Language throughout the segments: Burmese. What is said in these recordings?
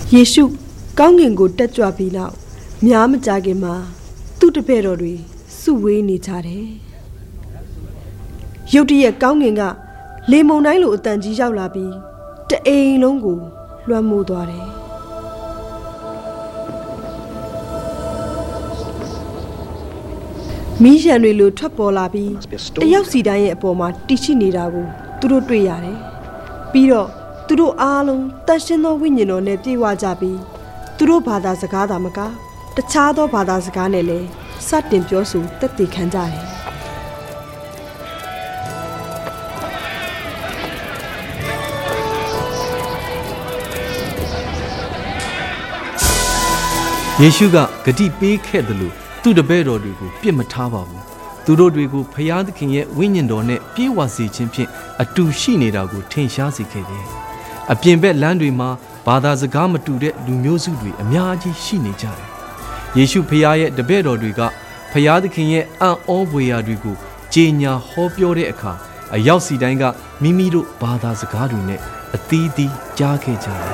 ယေရှုကောင်းကင်ကိုတက်ကြွပြီးနောက်များမကြခင်မှာသူ့တပည့်တော်တွေစုဝေးနေကြတယ်ရုတ်တရက်ကောင်းကင်ကလေမုန်တိုင်းလိုအတန်ကြီးရောက်လာပြီးတအိမ်လုံးကိုလွှမ်းမိုးသွားတယ်မီးရံတွေလိုထွက်ပေါ်လာပြီးတယောက်စီတိုင်းရဲ့အပေါ်မှာတည်ရှိနေတာကိုသူတို့တွေ့ရတယ်ပြီးတော့သူတို့အားလုံးတန်ရှင်းသောဝိညာဉ်တော်နဲ့ပြေဝကြပြီးသူတို့ဘာသာစကားသာမကတခြားသောဘာသာစကားနဲ့လည်းစတင်ပြောဆိုသက်သေခံကြတယ်ယေရှုကဂတိပေးခဲ့တယ်လို့သူ့တပည့်တော်တွေကိုပြစ်မထားပါဘူးသူတို့တွေကိုဖျားသခင်ရဲ့ဝိညာဉ်တော်နဲ့ပြေဝစေခြင်းဖြင့်အတူရှိနေတာကိုထင်ရှားစေခဲ့တယ်အပြင်ဘက်လမ်းတွေမှာဘာသာစကားမတူတဲ့လူမျိုးစုတွေအများကြီးရှိနေကြတယ်ယေရှုဖျားရဲ့တပည့်တော်တွေကဖျားသခင်ရဲ့အံ့ဩဖွယ်ရာတွေကိုကြေညာဟောပြောတဲ့အခါအရောက်စီတိုင်းကမိမိတို့ဘာသာစကားတွေနဲ့အသီးသီးကြားခဲ့ကြတယ်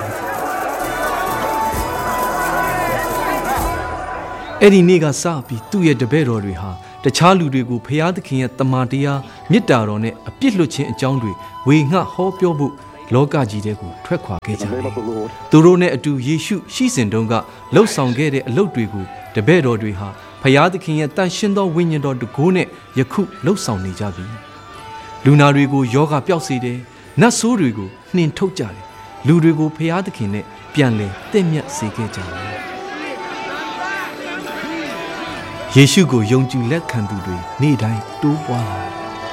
အဲ့ဒီနေ့ကစပြီးသူ့ရဲ့တပည့်တော်တွေဟာတခြားလူတွေကိုဖျားသခင်ရဲ့တမန်တရားမေတ္တာတော်နဲ့အပြစ်လွတ်ခြင်းအကြောင်းတွေဝေငှဟောပြောဖို့လောကကြီးထဲကိုထွက်ခွာခဲ့ကြတယ်။သူတို့နဲ့အတူယေရှုရှိစဉ်တုန်းကလှုပ်ဆောင်ခဲ့တဲ့အလုပ်တွေကိုတပည့်တော်တွေဟာဖျားသခင်ရဲ့တန်ရှင်းသောဝိညာဉ်တော်တကိုးနဲ့ယခုလှုပ်ဆောင်နေကြပြီ။လူနာတွေကိုယောဂပျောက်စေတယ်။နတ်ဆိုးတွေကိုနှင်ထုတ်ကြတယ်။လူတွေကိုဖျားသခင်နဲ့ပြန်လည်တင့်မြတ်စေခဲ့ကြတယ်။ယေရှုကိုယုံကြည်လက်ခံသူတွေနေ့တိုင်းတိုးပွားလာ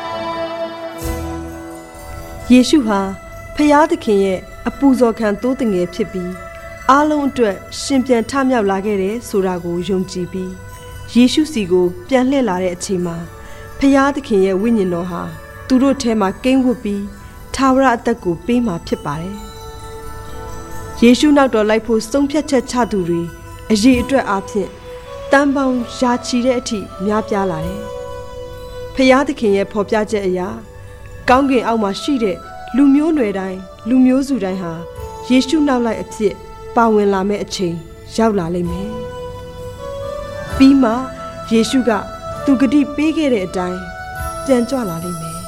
ယေရှုဟာဖျားသခင်ရဲ့အပူဇော်ခံသိုးတငယ်ဖြစ်ပြီးအားလုံးအတွက်ရှင်ပြန်ထမြောက်လာခဲ့တယ်ဆိုတာကိုယုံကြည်ပြီးယေရှုစီကိုပြန်လှည့်လာတဲ့အချိန်မှာဖျားသခင်ရဲ့ဝိညာဉ်တော်ဟာသူတို့ထဲမှာကိန်းဝတ်ပြီးထာဝရအသက်ကိုပေးမှာဖြစ်ပါတယ်ယေရှုနောက်တော်လိုက်ဖို့ဆုံးဖြတ်ချက်ချသူတွေအရေးအတွက်အားဖြင့်တန်ပေါင်းရာချီတဲ့အထိများပြားလာတယ်။ဖျားသခင်ရဲ့ဖော်ပြချက်အရာကောင်းကင်အောက်မှာရှိတဲ့လူမျိုးနွယ်တိုင်းလူမျိုးစုတိုင်းဟာယေရှုနောက်လိုက်အဖြစ်ပါဝင်လာမယ့်အချိန်ရောက်လာလိမ့်မယ်။ပြီးမှယေရှုကသူဂတိပေးခဲ့တဲ့အတိုင်းပြန်ကြွလာလိမ့်မယ်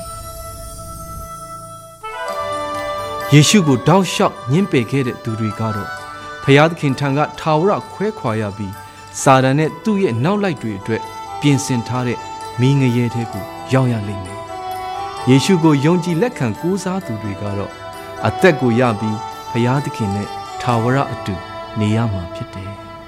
။ယေရှုကိုတောက်လျှောက်ညှင်းပယ်ခဲ့တဲ့သူတွေကတော့ဖျားသခင်ထံကထာဝရခွဲခွာရပြီးစာတန်နဲ့သူ့ရဲ့နောက်လိုက်တွေအတွက်ပြင်ဆင်ထားတဲ့မီးငရဲတဲ့ကိုရောက်ရလိမ့်မယ်။ယေရှုကိုယုံကြည်လက်ခံကိုးစားသူတွေကတော့အသက်ကိုရပြီးဘုရားသခင်နဲ့ထာဝရအတူနေရမှာဖြစ်တယ်။